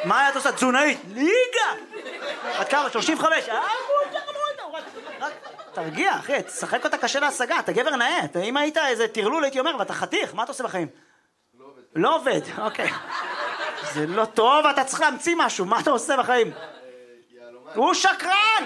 מה את עושה? תזונאית? ליגה! עד כמה? 35? רק תרגיע, אחי, תשחק אותה קשה להשגה, אתה גבר נאה. אם היית איזה תרלול, הייתי אומר, ואתה חתיך, מה אתה עושה בחיים? לא עובד, אוקיי. זה לא טוב, אתה צריך להמציא משהו, מה אתה עושה בחיים? הוא שקרן!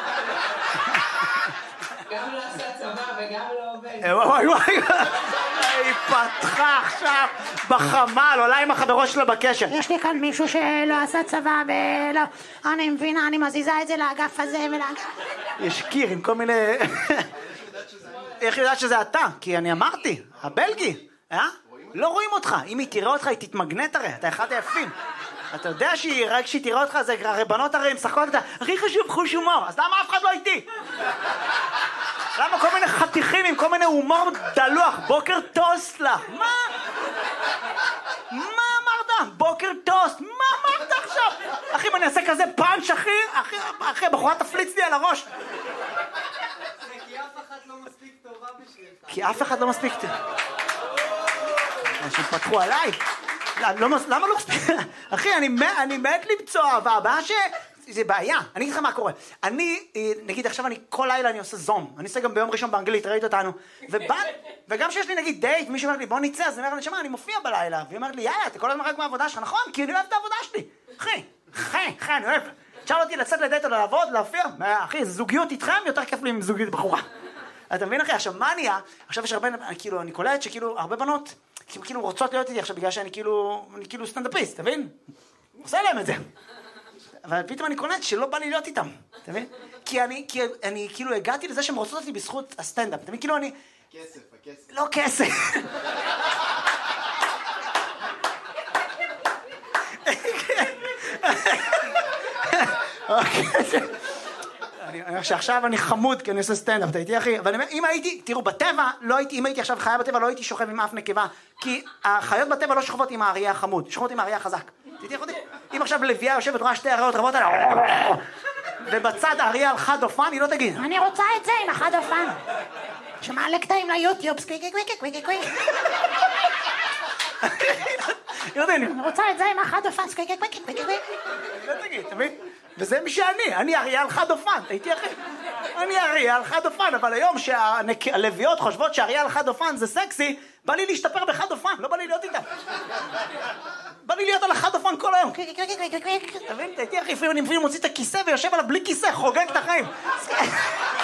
גם לא עשה צבא וגם לא עובד. וואי וואי, היא פתחה עכשיו בחמל, עולה עם החברות שלה בקשר. יש לי כאן מישהו שלא עשה צבא ולא... אני מבינה, אני מזיזה את זה לאגף הזה ולאגף... יש קיר עם כל מיני... איך יודעת שזה אתה? כי אני אמרתי, הבלגי, לא רואים אותך, אם היא תראה אותך היא תתמגנט הרי, אתה אחד היפים. אתה יודע רק כשהיא תראה אותך, זה הרבנות הרי משחקות אותה, הכי חשוב חוש הומור, אז למה אף אחד לא איתי? למה כל מיני חתיכים עם כל מיני הומור דלוח? בוקר טוסט לך. מה אמרת? בוקר טוסט. מה אמרת עכשיו? אחי, אם אני אעשה כזה פאנץ', אחי, הבחורה תפליץ לי על הראש. כי אף אחד לא מספיק טובה בשבילך. כי אף אחד לא מספיק טובה. אנשים פתחו עליי. למה לא מספיק? אחי, אני מת למצוא אהבה. הבעיה זה בעיה. אני אגיד לך מה קורה. נגיד עכשיו כל לילה אני עושה זום. אני עושה גם ביום ראשון באנגלית, ראית אותנו. וגם שיש לי נגיד דייט, מישהו אומר לי בוא נצא, אז אני אומר לי שמה, אני מופיע בלילה. והיא אומרת לי יאללה, אתה כל הזמן רק מהעבודה שלך, נכון? כי אני אוהב את העבודה שלי. אחי, אני אוהב. תשאל אותי לצאת לדייט או לעבוד, להופיע. אחי, זוגיות איתכם יותר כיף לי עם זוגיות בחורה. אתה מבין אחי? עכשיו מה נהיה? עכשיו יש הרבה, כאילו, אני קולט שכאילו הרבה בנות כאילו רוצות להיות איתי עכשיו בגלל שאני כאילו סטנדאפיסט, אתה מבין? עושה להם את זה. אבל פתאום אני קולט שלא בא לי להיות איתם, אתה מבין? כי אני כאילו הגעתי לזה שהן רוצות אותי בזכות הסטנדאפ, אתה מבין? כאילו אני... כסף. לא כסף. אני אומר שעכשיו אני חמוד כי אני עושה סטנדאפ, אתה איתי אחי? אבל אם הייתי, תראו, בטבע, אם הייתי עכשיו חיה בטבע, לא הייתי שוכב עם אף נקבה, כי החיות בטבע לא שוכבות עם האריה החמוד, שוכבות עם האריה החזק. תיתי אחותי? אם עכשיו לביאה יושבת, רואה שתי אריות רבות עליה, ובצד האריה על חד אופן, היא לא תגיד. אני רוצה את זה עם החד אופן. שמעלה קטעים ליוטיוב, סקוויק. יודעים. אני רוצה את זה עם החד אופן, סקוויק. לא תגיד, אתה מבין? וזה מי אני אריה על חד אופן, הייתי אחי. אני אריה על חד אופן, אבל היום שהלוויות חושבות שאריה על חד אופן זה סקסי, בא לי להשתפר בחד אופן, לא בא לי להיות איתם. בא לי להיות על החד אופן כל היום. אתה מבין? הייתי אחי, לפעמים אני מוציא את הכיסא ויושב עליו בלי כיסא, חוגג את החיים.